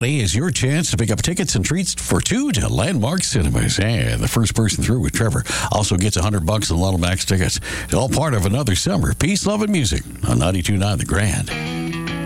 Is your chance to pick up tickets and treats for two to Landmark Cinemas. And the first person through with Trevor also gets $100 in Lotto Max tickets. It's all part of another summer. Peace, love, and music on 92.9 The Grand.